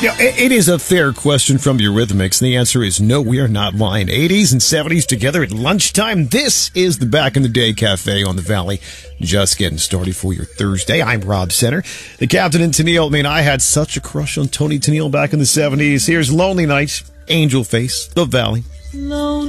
Yeah, it is a fair question from the Eurythmics, and the answer is no, we are not lying. 80s and 70s together at lunchtime. This is the Back in the Day Cafe on the Valley. Just getting started for your Thursday. I'm Rob Center. The Captain and Tennille. I mean, I had such a crush on Toni Tennille back in the 70s. Here's Lonely Night, Angel Face, The Valley.